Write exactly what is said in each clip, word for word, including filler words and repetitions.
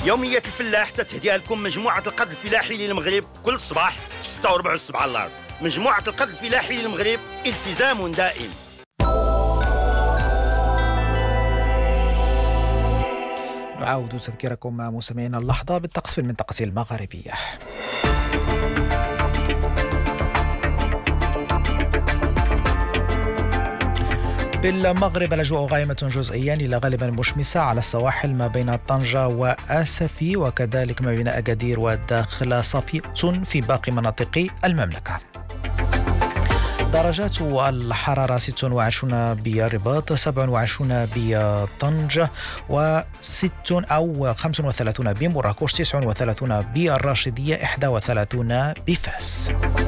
يوميات الفلاح تتهديها لكم مجموعة القرض الفلاحي للمغرب كل صباح في ستة وربع الصبح على الأرض. مجموعة القرض الفلاحي للمغرب، التزام دائم. نعاود تذكيركم مستمعينا اللحظة بالطقس في المنطقة المغربية. بالمغرب الأجواء غائمة جزئيا إلى غالبا مشمسة على السواحل ما بين طنجة وآسفي، وكذلك ما بين أكادير والداخل صافية في باقي مناطق المملكة. درجات الحرارة ستة وعشرون بالرباط، سبعة وعشرون بطنجة، وست أو خمسة وثلاثون بمراكش، تسعة وثلاثون بالراشدية، إحدى وثلاثون بفاس.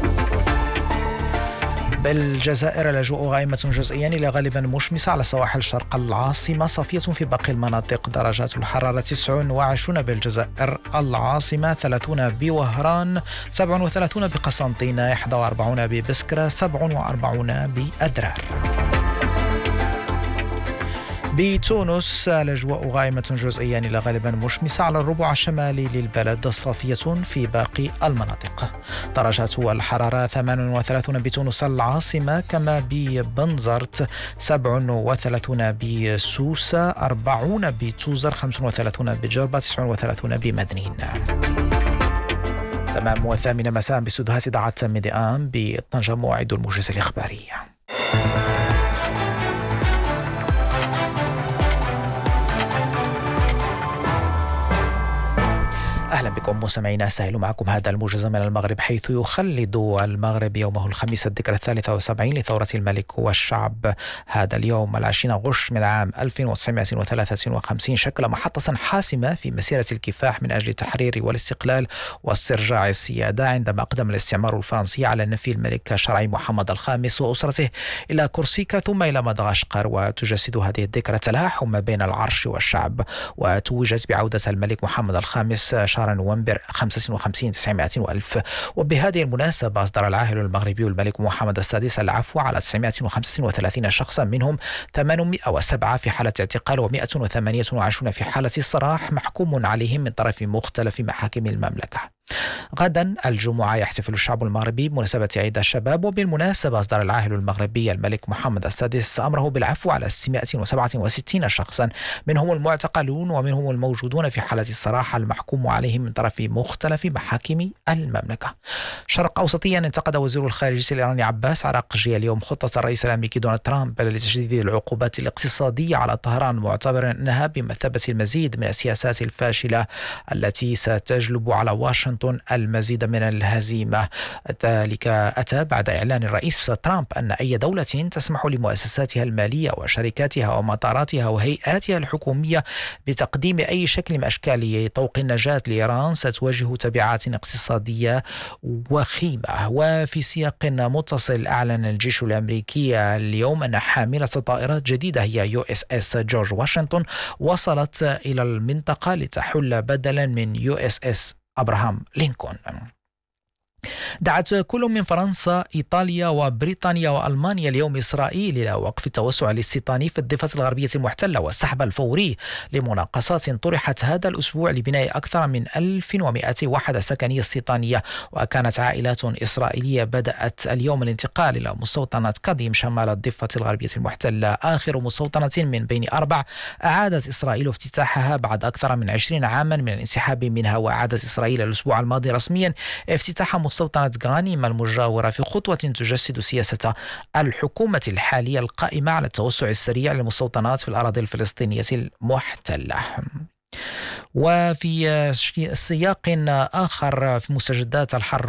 بالجزائر الأجواء غائمة جزئيا إلى غالبا مشمسة على سواحل شرق العاصمة، صافية في باقي المناطق. درجات الحرارة تسعة وعشرون بالجزائر العاصمة، ثلاثين بوهران، سبعة وثلاثين بقسنطينة، إحدى وأربعين ببسكرة، سبعة وأربعين بأدرار. بتونس الأجواء غائمة جزئيا إلى غالبا مشمسة على الربع الشمالي للبلد، صافية في باقي المناطق. درجات الحرارة ثمانية وثلاثين بتونس العاصمة، كما ببنزرت، سبعة وثلاثين بسوسة، أربعين بتوزر، خمسة وثلاثين بجربة، تسعة وثلاثين بمدنين. تمام وثامنة مساء بسدهات إذاعة ميديان بطنجة، موعد الموجز الإخباري. أهلا بكم مستمعينا، أسهل معكم هذا الموجز من المغرب، حيث يخلد المغرب يومه الخميس الذكرى الثالثة والسبعين لثورة الملك والشعب. هذا اليوم العشرين أغسطس من العام ألف وتسعمائة وثلاثة وخمسين شكل محطة حاسمة في مسيرة الكفاح من أجل التحرير والاستقلال واسترجاع السيادة، عندما أقدم الاستعمار الفرنسي على نفي الملك الشرعي محمد الخامس وأسرته إلى كورسيكا ثم إلى مدغشقر. وتجسد هذه الذكرى تلاحم بين العرش والشعب، وتوجت بعودة الملك محمد الخامس شهر نوفمبر خمسة وخمسين تسعمائة وألف. وبهذه المناسبة أصدر العاهل المغربي الملك محمد السادس العفو على تسعمائة وخمسة وثلاثين شخصا، منهم ثمانمائة وسبعة في حالة اعتقال ومائة وثمانية وعشرين في حالة السراح، محكوم عليهم من طرف مختلف محاكم المملكة. غدا الجمعة يحتفل الشعب المغربي بمناسبة عيد الشباب، وبالمناسبة أصدر العاهل المغربي الملك محمد السادس أمره بالعفو على ستمائة وسبعة وستين شخصا، منهم المعتقلون ومنهم الموجودون في حالة السراح المحكوم عليهم من طرف مختلف محاكم المملكة. شرق أوسطيا، انتقد وزير الخارجية الإيراني عباس عراقجي اليوم خطة الرئيس الأمريكي دونالد ترامب لتشديد العقوبات الاقتصادية على طهران، معتبرا أنها بمثابة المزيد من السياسات الفاشلة التي ستجلب على واشنطن المزيد من الهزيمة. ذلك أتى بعد إعلان الرئيس ترامب أن أي دولة تسمح لمؤسساتها المالية وشركاتها ومطاراتها وهيئاتها الحكومية بتقديم أي شكل من أشكال طوق النجاة لإيران ستواجه تبعات اقتصادية وخيمة. وفي سياق متصل، أعلن الجيش الأمريكي اليوم أن حاملة طائرات جديدة هي يو إس إس جورج واشنطن وصلت إلى المنطقة لتحل بدلا من يو إس إس أبراهام لينكولن. دعت كل من فرنسا، إيطاليا وبريطانيا وألمانيا اليوم إسرائيل إلى وقف التوسع الاستيطاني في الضفة الغربية المحتلة والسحب الفوري لمناقصات طرحت هذا الأسبوع لبناء أكثر من ألف ومائة وحدة سكنية استيطانية. وكانت عائلات إسرائيلية بدأت اليوم الانتقال إلى مستوطنة قديم شمال الضفة الغربية المحتلة، آخر مستوطنة من بين أربع أعادت إسرائيل افتتاحها بعد أكثر من عشرين عاما من الانسحاب منها. وأعادت إسرائيل الأسبوع الماضي رسميا افتتاح مستوطنة غانيم المجاورة في خطوة تجسد سياسة الحكومة الحالية القائمة على التوسع السريع للمستوطنات في الأراضي الفلسطينية المحتلة. وفي سياق آخر، في مستجدات الحرب